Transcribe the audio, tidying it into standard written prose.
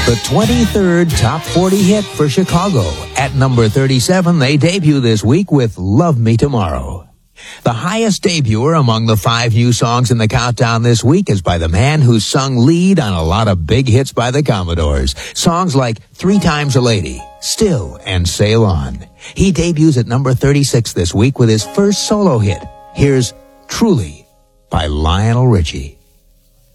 The 23rd Top 40 hit for Chicago. At number 37, they debut this week with Love Me Tomorrow. The highest debuter among the 5 new songs in the countdown this week is by the man who's sung lead on a lot of big hits by the Commodores. Songs like 3 Times a Lady, Still, and Sail On. He debuts at number 36 this week with his first solo hit. Here's Truly by Lionel Richie.